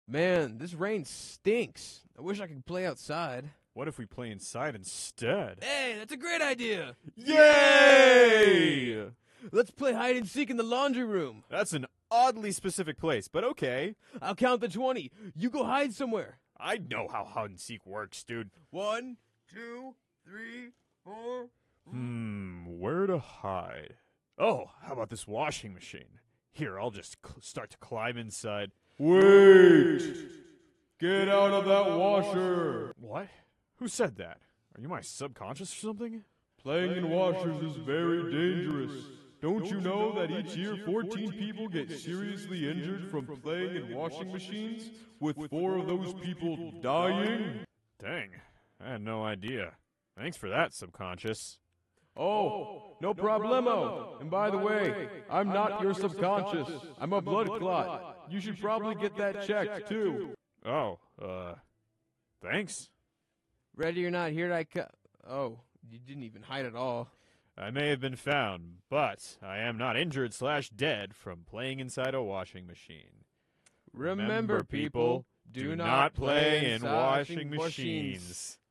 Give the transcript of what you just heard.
Man, this rain stinks. I wish I could play outside. What if we play inside instead? Hey, that's a great idea. Yay! Let's play hide and seek in the laundry room. That's an oddly specific place, but okay. I'll count to 20. You go hide somewhere. I know how hide and seek works, dude. 1, 2, 3, 4. Where to hide? Oh, how about this washing machine? Here, I'll just start to climb inside. Wait! Get out of that washer! What? Who said that? Are you my subconscious or something? Playing in washers is very dangerous. Don't you know that each year 14 people get seriously injured from playing in washing machines, with 4 of those people dying? Dang, I had no idea. Thanks for that, subconscious. Oh, no problemo. And by the way, I'm not your subconscious. I'm a blood clot. You should probably get that checked, too. Oh, thanks. Ready or not, here I come. Oh, you didn't even hide at all. I may have been found, but I am not injured/dead from playing inside a washing machine. Remember, people, do not play in washing machines.